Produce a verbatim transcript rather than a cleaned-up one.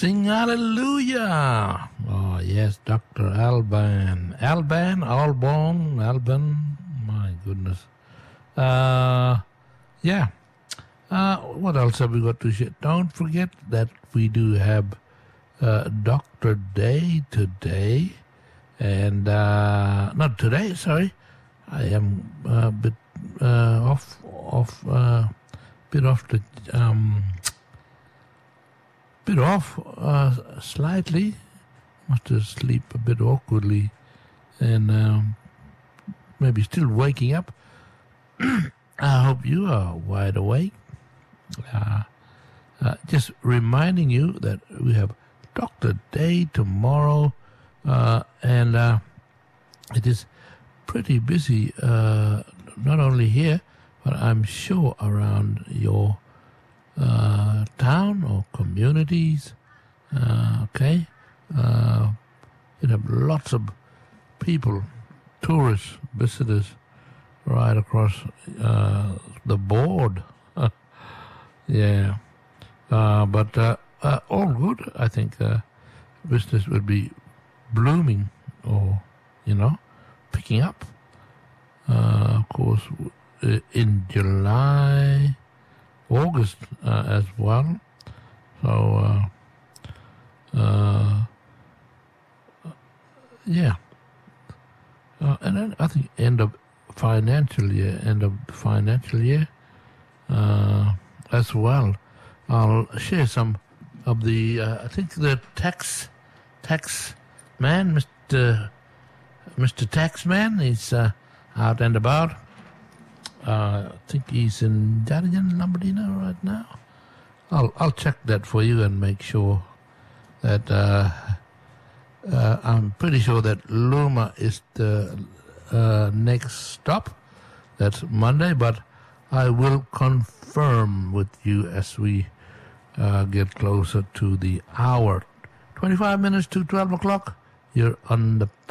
Sing hallelujah. Oh, yes, Doctor Alban. Alban, Alban, Alban. My goodness. Uh, yeah. Uh, what else have we got to share? Don't forget that we do have uh, Doctor Day today. And, uh, not today, sorry. I am a bit uh, off, off, uh, bit off the, um, bit off uh, slightly. Must have sleep a bit awkwardly and um, maybe still waking up. I hope you are wide awake. Uh, uh, just reminding you that we have Doctor Day tomorrow, uh, and uh, it is pretty busy, uh, not only here, but I'm sure around your uh, town or communities. Uh, okay, uh, you have lots of people, tourists, visitors, right across uh, the board. Yeah, uh, but uh, uh, all good. I think uh, business will be blooming, or you know, picking up. Uh, of course, in July, August uh, as well. So, uh, uh, yeah, uh, and then I think end of financial year, end of financial year. Uh, as well. I'll share some of the, uh, I think the tax, tax man, Mister Mister Taxman, is uh, out and about. Uh, I think he's in Darien, Lombardino right now. I'll I'll check that for you and make sure that, uh, uh, I'm pretty sure that Luma is the uh, next stop. That's Monday, but I will confirm with you as we uh, get closer to the hour. twenty-five minutes to twelve o'clock. You're on the